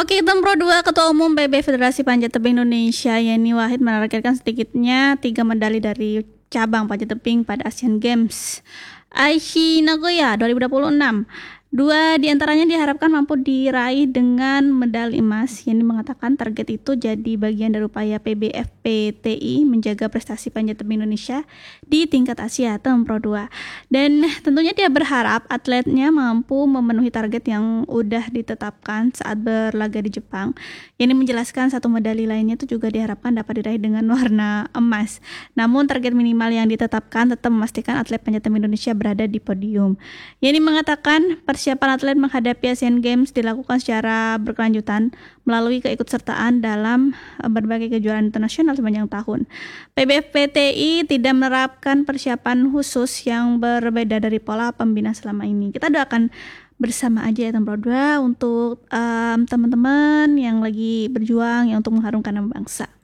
Oke, Tempro 2 Ketua Umum PB Federasi Panjat Tebing Indonesia Yeni Wahid menargetkan sedikitnya 3 medali dari cabang panjat tebing pada Asian Games Aichi Nagoya 2026. 2 diantaranya diharapkan mampu diraih dengan medali emas. Yeni mengatakan target itu jadi bagian dari upaya PBFPTI menjaga prestasi panjat tebing Indonesia di tingkat Asia Tempro 2. Dan tentunya dia berharap atletnya mampu memenuhi target yang udah ditetapkan saat berlaga di Jepang. Yeni menjelaskan satu medali lainnya itu juga diharapkan dapat diraih dengan warna emas. Namun target minimal yang ditetapkan tetap memastikan atlet panjat tebing Indonesia berada di podium. Yeni mengatakan persiapan atlet menghadapi Asian Games dilakukan secara berkelanjutan melalui keikutsertaan dalam berbagai kejuaraan internasional sepanjang tahun. PBFPTI tidak menerapkan persiapan khusus yang berbeda dari pola pembinaan selama ini. Kita doakan bersama aja ya Tempro 2 untuk teman-teman yang lagi berjuang ya untuk mengharumkan nama bangsa.